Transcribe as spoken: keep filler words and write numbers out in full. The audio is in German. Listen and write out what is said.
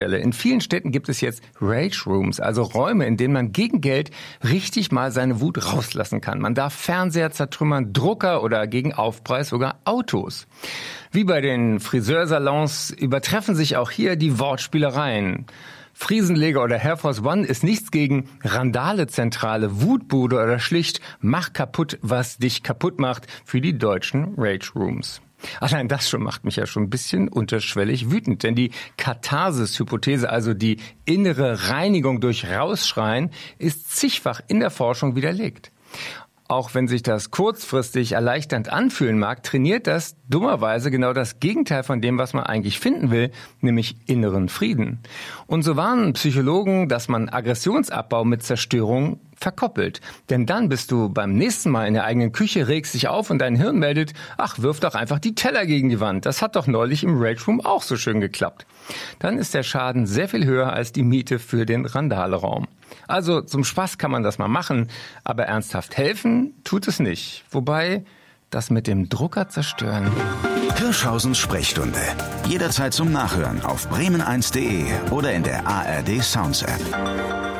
In vielen Städten gibt es jetzt Rage Rooms, also Räume, in denen man gegen Geld richtig mal seine Wut rauslassen kann. Man darf Fernseher zertrümmern, Drucker oder gegen Aufpreis sogar Autos. Wie bei den Friseursalons übertreffen sich auch hier die Wortspielereien. Friesenleger oder Air Force One ist nichts gegen Randale-Zentrale, Wutbude oder schlicht Mach kaputt, was dich kaputt macht für die deutschen Rage Rooms. Allein das schon macht mich ja schon ein bisschen unterschwellig wütend, denn die Katharsis-Hypothese, also die innere Reinigung durch Rausschreien, ist zigfach in der Forschung widerlegt. Auch wenn sich das kurzfristig erleichternd anfühlen mag, trainiert das dummerweise genau das Gegenteil von dem, was man eigentlich finden will, nämlich inneren Frieden. Und so warnen Psychologen, dass man Aggressionsabbau mit Zerstörung verkoppelt. Denn dann bist du beim nächsten Mal in der eigenen Küche, regst dich auf und dein Hirn meldet, ach, wirf doch einfach die Teller gegen die Wand. Das hat doch neulich im Rage Room auch so schön geklappt. Dann ist der Schaden sehr viel höher als die Miete für den Randale-Raum. Also zum Spaß kann man das mal machen, aber ernsthaft helfen tut es nicht. Wobei, das mit dem Drucker zerstören. Hirschhausens Sprechstunde. Jederzeit zum Nachhören auf bremen eins punkt de oder in der A R D Sounds App.